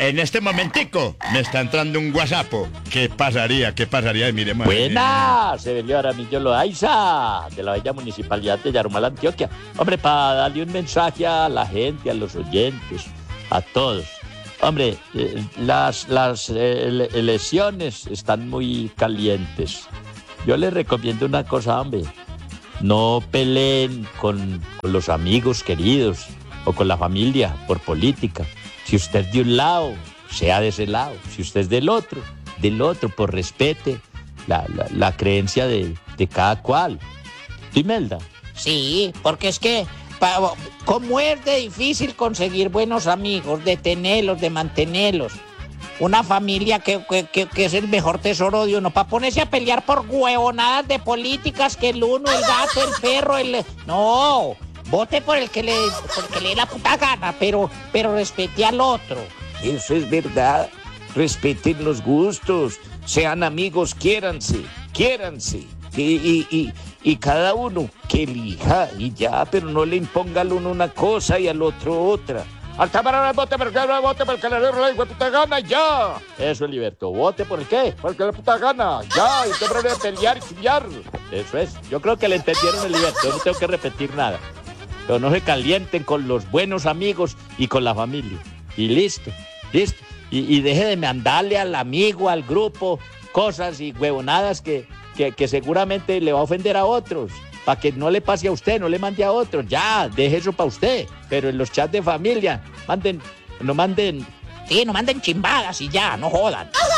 En este momentico me está entrando un WhatsApp. ¿Qué pasaría? Miremos. Buenas, Evelio Aramillo Loaiza, de la bella municipalidad de Yarumal, Antioquia. Hombre, para darle un mensaje a la gente, a los oyentes, a todos. Hombre, las elecciones están muy calientes. Yo les recomiendo una cosa, hombre. No peleen con los amigos queridos o con la familia por política. Si usted es de un lado, sea de ese lado. Si usted es del otro, por respete la creencia de cada cual. ¿Sí, Imelda? Sí, porque es que cómo es de difícil conseguir buenos amigos, de tenerlos, de mantenerlos. Una familia que es el mejor tesoro de uno, para ponerse a pelear por huevonadas de políticas, que el uno, el gato, el perro, No, vote por el que le dé la puta gana, pero respete al otro. Eso es verdad. Respeten los gustos, sean amigos, quiéranse. Y cada uno que elija y ya, pero no le imponga al uno una cosa y al otro otra. Alta para vote porque le dé la puta gana, ya. Eso, Liberto. ¿Vote por el qué? Porque la puta gana, ya. Y siempre de pelear y chillar. Eso es. Yo creo que le entendieron el Liberto. No tengo que repetir nada. Pero no se calienten con los buenos amigos y con la familia. Y listo. Y deje de mandarle al amigo, al grupo, cosas y huevonadas que seguramente le va a ofender a otros. Para que no le pase a usted, no le mande a otros. Ya, deje eso para usted. Pero en los chats de familia, no manden. Sí, no manden chimbadas y ya, no jodan.